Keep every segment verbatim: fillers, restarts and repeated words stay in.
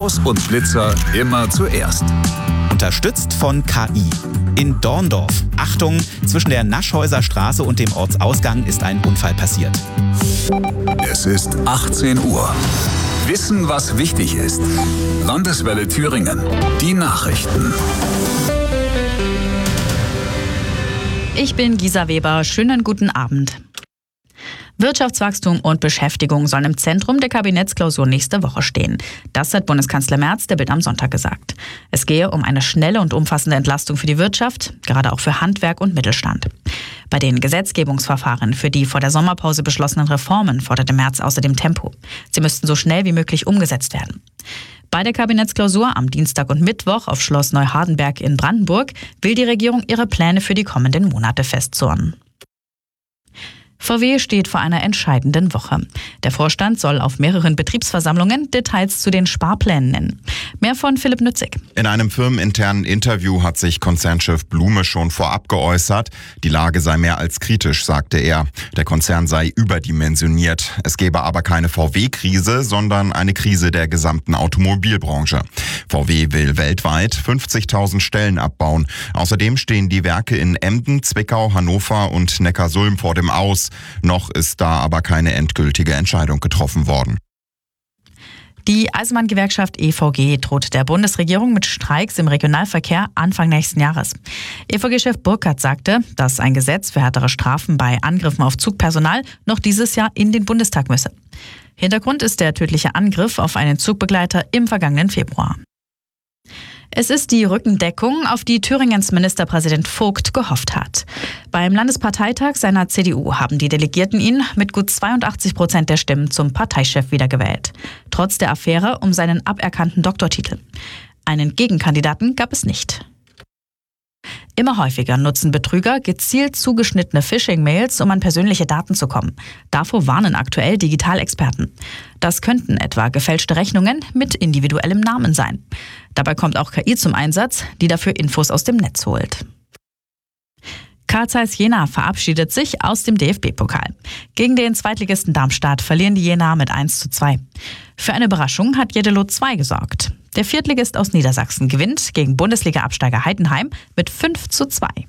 Haus und Blitzer immer zuerst. Unterstützt von K I. In Dorndorf, Achtung, zwischen der Naschhäuser Straße und dem Ortsausgang ist ein Unfall passiert. Es ist achtzehn Uhr. Wissen, was wichtig ist. Landeswelle Thüringen. Die Nachrichten. Ich bin Gisa Weber. Schönen guten Abend. Wirtschaftswachstum und Beschäftigung sollen im Zentrum der Kabinettsklausur nächste Woche stehen. Das hat Bundeskanzler Merz der Bild am Sonntag gesagt. Es gehe um eine schnelle und umfassende Entlastung für die Wirtschaft, gerade auch für Handwerk und Mittelstand. Bei den Gesetzgebungsverfahren für die vor der Sommerpause beschlossenen Reformen forderte Merz außerdem Tempo. Sie müssten so schnell wie möglich umgesetzt werden. Bei der Kabinettsklausur am Dienstag und Mittwoch auf Schloss Neuhardenberg in Brandenburg will die Regierung ihre Pläne für die kommenden Monate festzurren. V W steht vor einer entscheidenden Woche. Der Vorstand soll auf mehreren Betriebsversammlungen Details zu den Sparplänen nennen. Mehr von Philipp Nützig. In einem firmeninternen Interview hat sich Konzernchef Blume schon vorab geäußert. Die Lage sei mehr als kritisch, sagte er. Der Konzern sei überdimensioniert. Es gebe aber keine V W-Krise, sondern eine Krise der gesamten Automobilbranche. V W will weltweit fünfzigtausend Stellen abbauen. Außerdem stehen die Werke in Emden, Zwickau, Hannover und Neckarsulm vor dem Aus. Noch ist da aber keine endgültige Entscheidung getroffen worden. Die Eisenbahngewerkschaft E V G droht der Bundesregierung mit Streiks im Regionalverkehr Anfang nächsten Jahres. E V G-Chef Burkhardt sagte, dass ein Gesetz für härtere Strafen bei Angriffen auf Zugpersonal noch dieses Jahr in den Bundestag müsse. Hintergrund ist der tödliche Angriff auf einen Zugbegleiter im vergangenen Februar. Es ist die Rückendeckung, auf die Thüringens Ministerpräsident Vogt gehofft hat. Beim Landesparteitag seiner C D U haben die Delegierten ihn mit gut zweiundachtzig Prozent der Stimmen zum Parteichef wiedergewählt. Trotz der Affäre um seinen aberkannten Doktortitel. Einen Gegenkandidaten gab es nicht. Immer häufiger nutzen Betrüger gezielt zugeschnittene Phishing-Mails, um an persönliche Daten zu kommen. Davor warnen aktuell Digitalexperten. Das könnten etwa gefälschte Rechnungen mit individuellem Namen sein. Dabei kommt auch K I zum Einsatz, die dafür Infos aus dem Netz holt. Carl Zeiss Jena verabschiedet sich aus dem D F B-Pokal. Gegen den Zweitligisten Darmstadt verlieren die Jenaer mit eins zu zwei. Für eine Überraschung hat Jeddelo zwei gesorgt. Der Viertligist aus Niedersachsen gewinnt gegen Bundesliga-Absteiger Heidenheim mit fünf zu zwei.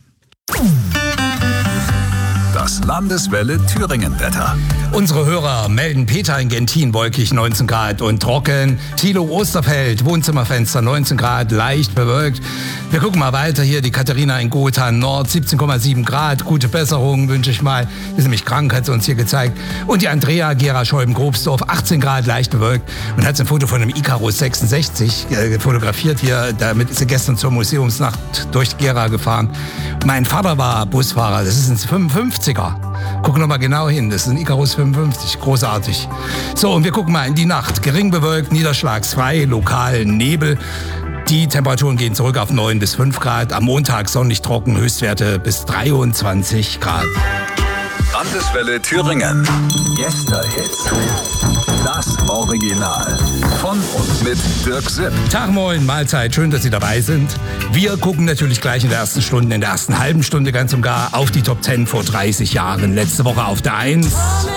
Das Landeswelle Thüringen-Wetter. Unsere Hörer melden Peter in Gentin wolkig neunzehn Grad und trocken. Thilo Osterfeld, Wohnzimmerfenster neunzehn Grad, leicht bewölkt. Wir gucken mal weiter hier. Die Katharina in Gotha Nord, siebzehn Komma sieben Grad. Gute Besserung wünsche ich mal. Ist nämlich krank, hat sie uns hier gezeigt. Und die Andrea Gera Scheuben-Grobsdorf, achtzehn Grad, leicht bewölkt. Und hat ein Foto von einem Icarus sechsundsechzig äh, fotografiert hier. Damit ist sie gestern zur Museumsnacht durch Gera gefahren. Mein Vater war Busfahrer. Das ist ein fünfundfünfziger. Guck noch mal genau hin, das ist ein Icarus fünfundfünfzig, großartig. So, und wir gucken mal in die Nacht. Gering bewölkt, niederschlagsfrei, lokal Nebel. Die Temperaturen gehen zurück auf neun bis fünf Grad. Am Montag sonnig trocken, Höchstwerte bis dreiundzwanzig Grad. Landeswelle Thüringen. Gäste-Hits. Das Original. Von und mit Dirk Sipp. Tag, moin, Mahlzeit. Schön, dass Sie dabei sind. Wir gucken natürlich gleich in der ersten Stunde, in der ersten halben Stunde ganz und gar auf die Top zehn vor dreißig Jahren. Letzte Woche auf der eins.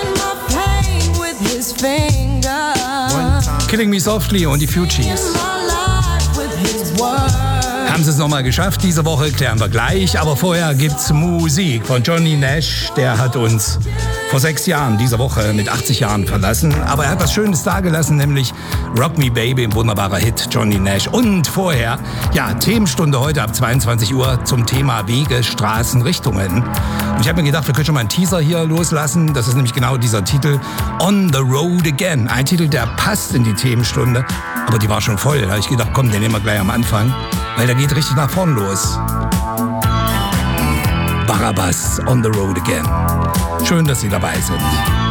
Killing Me Softly und die Fugees. Haben sie es nochmal geschafft diese Woche, klären wir gleich. Aber vorher gibt's Musik von Johnny Nash. Der hat uns vor sechs Jahren, diese Woche mit achtzig Jahren verlassen. Aber er hat was Schönes dagelassen, nämlich Rock Me Baby, ein wunderbarer Hit, Johnny Nash. Und vorher, ja, Themenstunde heute ab zweiundzwanzig Uhr zum Thema Wege, Straßen, Richtungen. Und ich habe mir gedacht, wir können schon mal einen Teaser hier loslassen. Das ist nämlich genau dieser Titel, On the Road Again. Ein Titel, der passt in die Themenstunde. Aber die war schon voll. Da habe ich gedacht, komm, den nehmen wir gleich am Anfang. Weil der geht richtig nach vorn los. Barabbas, On the Road Again. Schön, dass Sie dabei sind.